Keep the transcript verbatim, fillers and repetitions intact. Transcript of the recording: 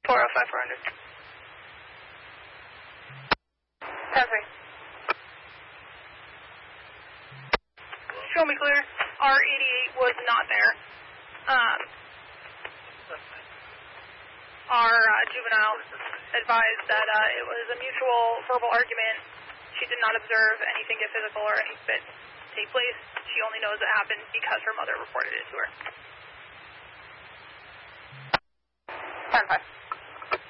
four oh five, four hundred. ten three. Show me clear. R eighty-eight was not there. Um, our uh, juvenile advised that uh, it was a mutual verbal argument. She did not observe anything get physical or any fit take place. She only knows it happened because her mother reported it to her. ten five.